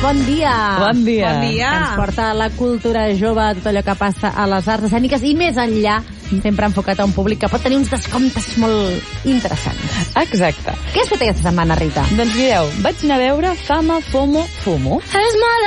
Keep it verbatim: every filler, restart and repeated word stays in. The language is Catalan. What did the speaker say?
bon dia. Bon dia. Bon dia. Que ens porta la cultura jove, tot allò que passa a les arts escèniques i més enllà, sempre enfocat a un públic que pot tenir uns descomptes molt interessants. Exacte. Què has fet aquesta setmana, Rita? Doncs mireu, vaig anar a veure Fama, Fomo, Fumo. Es my